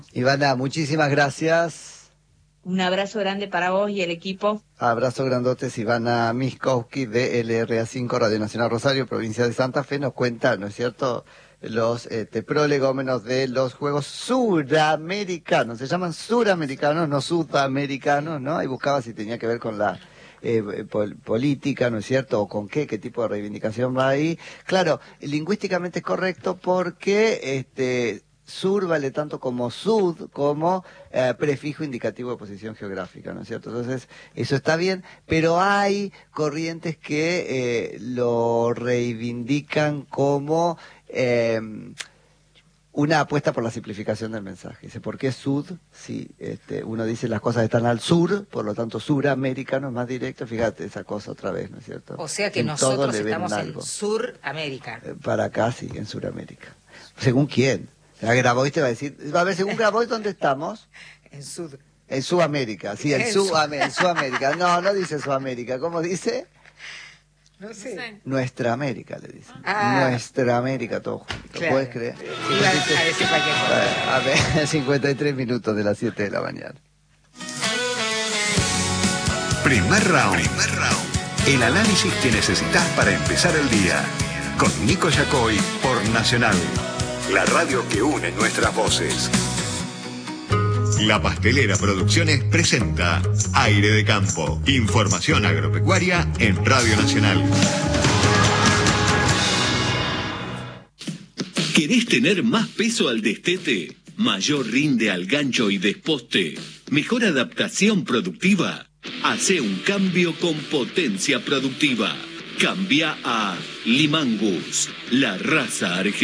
Ivana, muchísimas gracias. Un abrazo grande para vos y el equipo. Abrazo grandotes. Ivana Miskowski de LRA5 Radio Nacional Rosario, provincia de Santa Fe, nos cuenta, ¿no es cierto?, los prolegómenos de los Juegos Suramericanos. Se llaman suramericanos, no sudamericanos, ¿no? Ahí buscaba si tenía que ver con la política, ¿no es cierto? O con qué tipo de reivindicación va ahí. Claro, lingüísticamente es correcto porque sur vale tanto como sud, como prefijo indicativo de posición geográfica, ¿no es cierto? Entonces, eso está bien, pero hay corrientes que lo reivindican como una apuesta por la simplificación del mensaje. Dice, ¿por qué sud? Si uno dice las cosas están al sur, por lo tanto suramericano es más directo, fíjate esa cosa otra vez, ¿no es cierto? O sea que en nosotros estamos en Suramérica. Para acá sí, en Suramérica. ¿Según quién? La Grabois te va a decir, a ver, según Grabois, ¿dónde estamos? En Sud. En Sudamérica, sí, en Sudamérica. No dice Sudamérica, ¿cómo dice? No sé. Nuestra América, le dicen. Ah. Nuestra América, todo junto. Claro. ¿Puedes creer? Iba a decir cualquier cosa. A ver, 53 minutos de las 7 de la mañana. Primer round. El análisis que necesitas para empezar el día. Con Nico Yacoy por Nacional. La radio que une nuestras voces. La Pastelera Producciones presenta Aire de Campo. Información agropecuaria en Radio Nacional. ¿Querés tener más peso al destete? ¿Mayor rinde al gancho y desposte? ¿Mejor adaptación productiva? Hacé un cambio con potencia productiva. Cambia a Limangus, la raza argentina.